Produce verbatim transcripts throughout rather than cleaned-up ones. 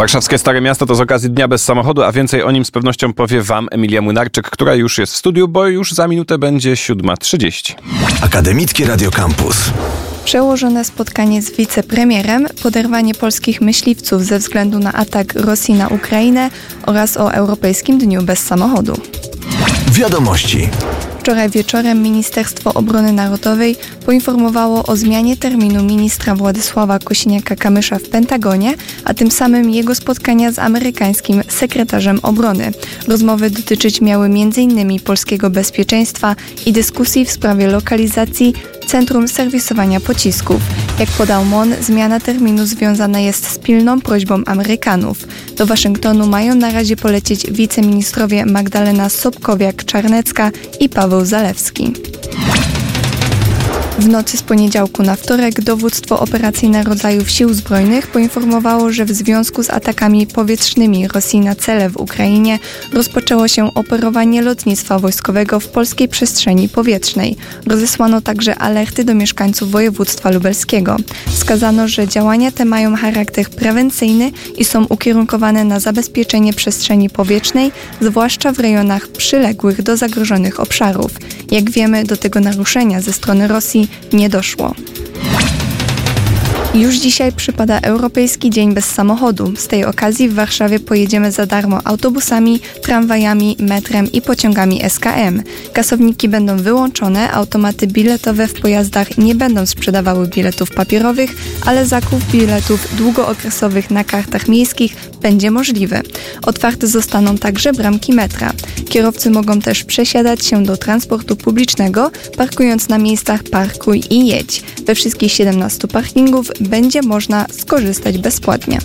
Warszawskie Stare Miasto to z okazji Dnia Bez Samochodu, a więcej o nim z pewnością powie wam Emilia Młynarczyk, która już jest w studiu, bo już za minutę będzie siódma trzydzieści. Akademickie Radio Campus. Przełożone spotkanie z wicepremierem, poderwanie polskich myśliwców ze względu na atak Rosji na Ukrainę oraz o Europejskim Dniu Bez Samochodu. Wiadomości. Wczoraj wieczorem Ministerstwo Obrony Narodowej poinformowało o zmianie terminu ministra Władysława Kosiniaka-Kamysza w Pentagonie, a tym samym jego spotkania z amerykańskim sekretarzem obrony. Rozmowy dotyczyć miały między innymi polskiego bezpieczeństwa i dyskusji w sprawie lokalizacji Centrum Serwisowania Pocisków. Jak podał M O N, zmiana terminu związana jest z pilną prośbą Amerykanów. Do Waszyngtonu mają na razie polecieć wiceministrowie Magdalena Sobkowiak-Czarnecka i Paweł Zalewski. W nocy z poniedziałku na wtorek Dowództwo Operacyjne Rodzajów Sił Zbrojnych poinformowało, że w związku z atakami powietrznymi Rosji na cele w Ukrainie rozpoczęło się operowanie lotnictwa wojskowego w polskiej przestrzeni powietrznej. Rozesłano także alerty do mieszkańców województwa lubelskiego. Wskazano, że działania te mają charakter prewencyjny i są ukierunkowane na zabezpieczenie przestrzeni powietrznej, zwłaszcza w rejonach przyległych do zagrożonych obszarów. Jak wiemy, do tego naruszenia ze strony Rosji nie doszło. Już dzisiaj przypada Europejski Dzień Bez Samochodu. Z tej okazji w Warszawie pojedziemy za darmo autobusami, tramwajami, metrem i pociągami S K M. Kasowniki będą wyłączone, automaty biletowe w pojazdach nie będą sprzedawały biletów papierowych, ale zakup biletów długookresowych na kartach miejskich będzie możliwy. Otwarte zostaną także bramki metra. Kierowcy mogą też przesiadać się do transportu publicznego, parkując na miejscach Parkuj i Jedź. We wszystkich siedemnastu parkingów będzie można skorzystać bezpłatnie.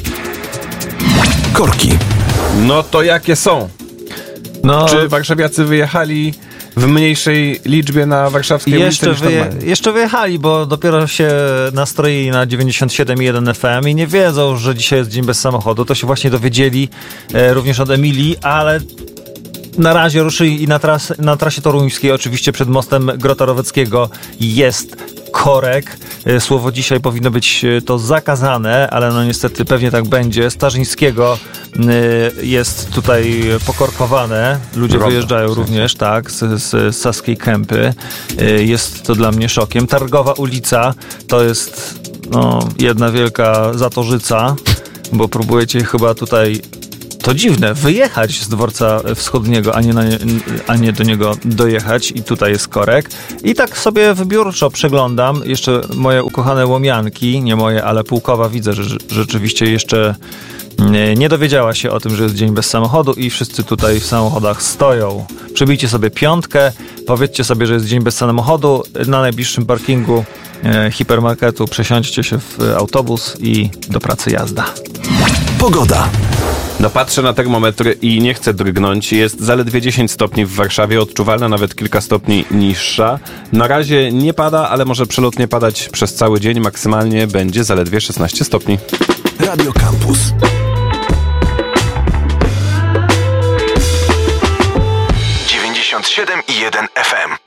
Korki. No to jakie są? No, Czy warszawiacy wyjechali w mniejszej liczbie na warszawskie jeszcze, ulice niż wyje, normalnie? jeszcze wyjechali, bo dopiero się nastroili na dziewięćdziesiąt siedem i jeden F M i nie wiedzą, że dzisiaj jest Dzień Bez Samochodu. To się właśnie dowiedzieli e, również od Emilii, ale na razie ruszyli i na, tras, na trasie toruńskiej, oczywiście przed mostem Grota Roweckiego jest korek. Słowo dzisiaj powinno być to zakazane, ale no niestety pewnie tak będzie. Starzyńskiego jest tutaj pokorkowane. Ludzie Droga, wyjeżdżają w sensie. również, tak, z, z Saskiej Kępy. Jest to dla mnie szokiem. Targowa ulica to jest no, jedna wielka zatorzyca, bo próbujecie chyba tutaj, to dziwne, wyjechać z dworca wschodniego, a nie, na nie, a nie do niego dojechać. I tutaj jest korek. I tak sobie wybiórczo przeglądam jeszcze moje ukochane łomianki, nie moje, ale Pułkowa. Widzę, że rzeczywiście jeszcze nie, nie dowiedziała się o tym, że jest Dzień Bez Samochodu i wszyscy tutaj w samochodach stoją. Przybijcie sobie piątkę, powiedzcie sobie, że jest Dzień Bez Samochodu. Na najbliższym parkingu e, hipermarketu przesiądźcie się w autobus i do pracy jazda. Pogoda. No patrzę na termometr i nie chcę drgnąć. Jest zaledwie dziesięć stopni w Warszawie, odczuwalna nawet kilka stopni niższa. Na razie nie pada, ale może przelotnie padać przez cały dzień. Maksymalnie będzie zaledwie szesnaście stopni. Radio Campus. dziewięćdziesiąt siedem i jeden F M.